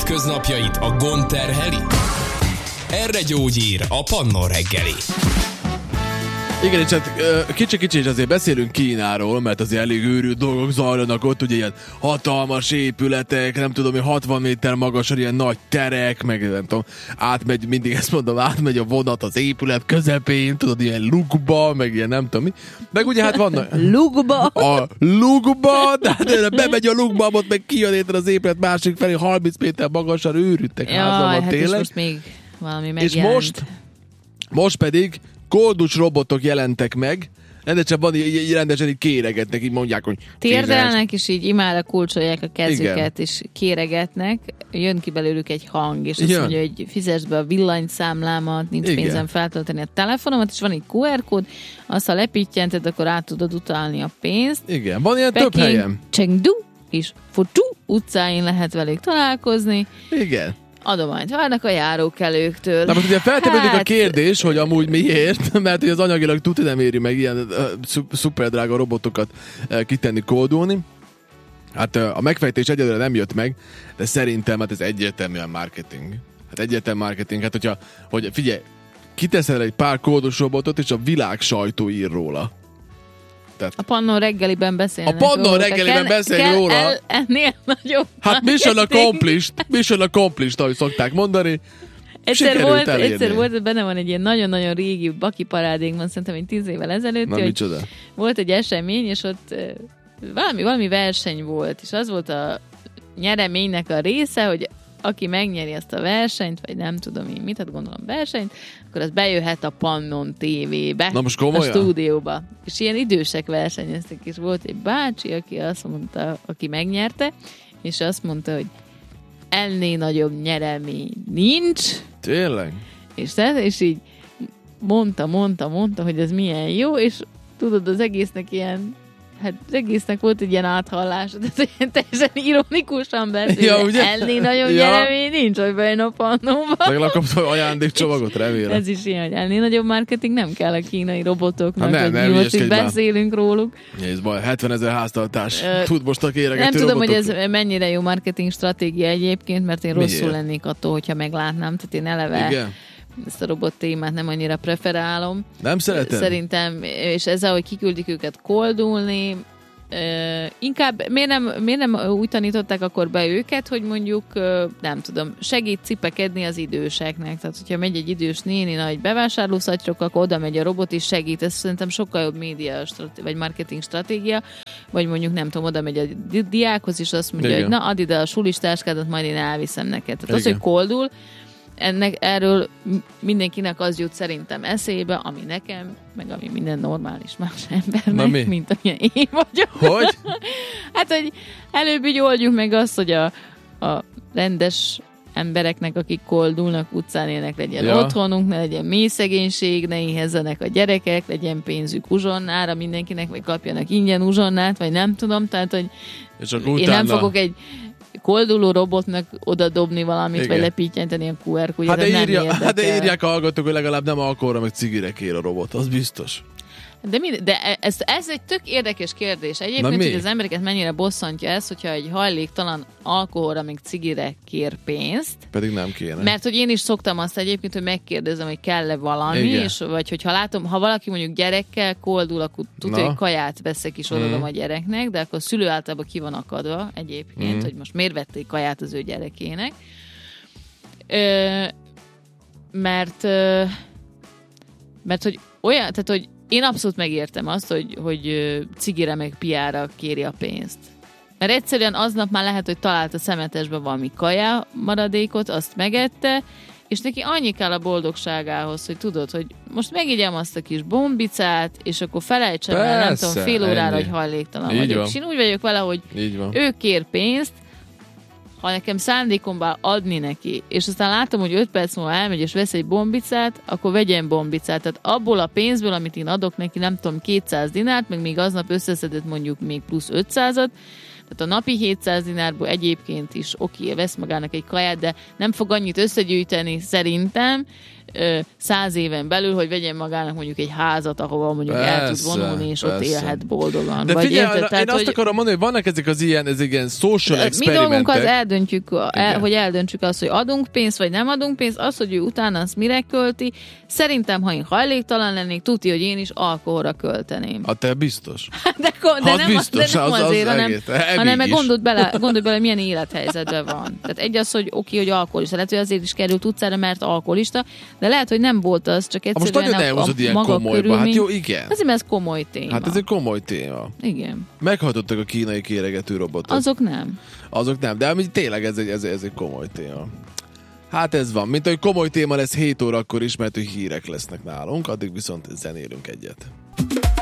hétköznapjait a gond terheli? Erre gyógyír a Pannon reggeli. Igen, és hát kicsi-kicsi, és azért beszélünk Kínáról, mert azért elég őrült dolgok zajlanak ott, ugye ilyen hatalmas épületek, nem tudom, 60 méter magasan ilyen nagy terek, meg nem tudom, átmegy, mindig ezt mondom, átmegy a vonat az épület közepén, tudod, ilyen lukba, meg ilyen nem tudom mi. Meg ugye hát vannak... Lukba? A lukba, de bemegy a lukba, ott meg kijön létre az épület másik felé, 30 méter magasan őrültek házban, hát tényleg. És most még valami megjelent. És most pedig koldus robotok jelentek meg, rendesen van, rendesen így kéregetnek, így mondják, hogy... Térdelnek, és így imára kulcsolják a kezüket, igen. És kéregetnek, jön ki belőlük egy hang, és azt mondja, hogy fizesd be a villanyszámlámat, nincs igen. pénzem feltölteni a telefonomat, és van egy QR kód, azt ha lepítjented, akkor át tudod utalni a pénzt. Igen, van ilyen Peking, több helyen. Chengdu és Futu utcáin lehet velük találkozni. Igen. Adományt várnak a járókelőktől. Na most ugye feltevődik a kérdés, hogy amúgy miért, mert hogy az anyagilag tuti nem éri meg ilyen szuper drága robotokat kitenni, kódolni. Hát a megfejtés egyelőre nem jött meg, de szerintem hát ez egyértelműen marketing. Hát egyértelműen marketing, hát hogy figyelj, kiteszel egy pár kódos robotot, és a világ sajtó ír róla. Tehát a Pannon reggeliben beszélnek róla. A Pannon reggeliben beszélnek róla. Ennél nagyobb. Hát mission accomplished, ahogy szokták mondani. Egyszer volt, benne van egy ilyen nagyon-nagyon régi Baki parádénkban, szerintem egy 10 évvel ezelőtt. Na, micsoda? Volt egy esemény, és ott valami verseny volt, és az volt a nyereménynek a része, hogy aki megnyeri ezt a versenyt, vagy nem tudom én mit, hát gondolom versenyt, akkor az bejöhet a Pannon TV-be, a stúdióba. És ilyen idősek versenyeztek, és volt egy bácsi, aki azt mondta, aki megnyerte, és azt mondta, hogy ennél nagyobb nyeremény nincs. Tényleg? És így mondta, hogy ez milyen jó, és tudod, az egésznek ilyen, hát az egésznek volt egy ilyen áthallás, tehát ilyen teljesen ironikusan beszél, ennél nagyobb nyeremény nincs, hogy bejön a Pannonba. Megkapsz ajándékcsomagot, remélem. Ez is ilyen, hogy ennél nagyobb marketing nem kell a kínai robotoknak, hogy mi most itt beszélünk róluk. Nézd baj, 70 000 háztartás tud most a kéregető nem tudom, robotok. hogy ez mennyire jó marketing stratégia egyébként, mert én rosszul lennék attól, hogyha meglátnám, tehát én eleve... Igen. Ezt a robot témát nem annyira preferálom. Nem szeretem? Szerintem, és ezzel, hogy kiküldik őket koldulni, inkább miért nem úgy tanították akkor be őket, hogy mondjuk, nem tudom, segít cipekedni az időseknek. Tehát, hogyha megy egy idős néni nagy bevásárlószatyrokkal, akkor oda megy a robot és segít. Ez szerintem sokkal jobb média vagy marketing stratégia. Vagy mondjuk, nem tudom, oda megy a diákhoz, és azt mondja, hogy na, add ide a sulistáskádat, majd én elviszem neked. Tehát az, hogy koldul, erről mindenkinek az jut szerintem eszébe, ami nekem, meg ami minden normális más embernek, mint amilyen én vagyok. Hogy? Hát, hogy előbb így oldjuk meg azt, hogy a rendes embereknek, akik koldulnak, utcán élnek, legyen otthonunk, ne legyen mély szegénység, ne éhezzenek a gyerekek, legyen pénzük uzsonnára mindenkinek, vagy kapjanak ingyen uzsonnát, vagy nem tudom, tehát, hogy én nem fogok egy kolduló robotnak oda dobni valamit, igen. Vagy lepítjenteni a QR kódját, hát de írják a hallgatók, hogy legalább nem alkoholra, meg cigire kér a robot, az biztos. De ez egy tök érdekes kérdés. Egyébként, hogy az embereket mennyire bosszantja ez, hogyha egy hajléktalan alkoholra, meg cigire kér pénzt. Pedig nem kéne. Mert hogy én is szoktam azt egyébként, hogy megkérdezem, hogy kell-e valami, és, vagy hogyha látom, ha valaki mondjuk gyerekkel koldul, akkor tudja, hogy kaját veszek és odadom a gyereknek, de akkor a szülő általában ki van akadva egyébként, hogy most miért vették kaját az ő gyerekének. Mert hogy olyan, tehát hogy én abszolút megértem azt, hogy cigire meg piára kéri a pénzt. Mert egyszerűen aznap már lehet, hogy talált a szemetesbe valami kaja maradékot, azt megette, és neki annyi kell a boldogságához, hogy tudod, hogy most megigyem azt a kis bombicát, és akkor felejtsem el, nem tudom, fél órára, hogy hajléktalan vagyok. És én úgy vagyok vele, hogy ő kér pénzt, ha nekem szándékomban adni neki, és aztán látom, hogy 5 perc múlva elmegy, és vesz egy bombicát, akkor vegyen bombicát. Tehát abból a pénzből, amit én adok neki, nem tudom, 200 dinárt, meg még aznap összeszedett mondjuk még plusz 500-at, tehát a napi 700 dinárból egyébként is vesz magának egy kaját, de nem fog annyit összegyűjteni szerintem, 100 éven belül, hogy vegyen magának mondjuk egy házat, ahova mondjuk el tud vonulni, és ott élhet boldogan. De vagy figyelj, érted? én azt akarom mondani, hogy vannak ezek az ilyen social experimentek. Mi dolgunk az hogy eldöntsük azt, hogy adunk pénzt, vagy nem adunk pénzt, az, hogy ő utána azt mire költi. Szerintem, ha én hajléktalan lennék, tuti, hogy én is alkoholra költeném. A te biztos. De nem azért, hanem gondolj bele, milyen élethelyzetben van. Tehát egy az, hogy oké, hogy alkoholista. Lehet, hogy azért is került utcára, mert alkoholista, de lehet, hogy nem volt az, csak egyszerűen most nagyon elhúzod ilyen komolyba. Hát jó, igen. Azért, mert ez komoly téma. Hát ez egy komoly téma. Igen. Meghatottak a kínai kéregető robotok. Azok nem. De tényleg ez egy komoly téma. Hát ez van. Mint hogy komoly téma lesz 7 órakor is, mert hogy hírek lesznek nálunk, addig viszont zenélünk egyet.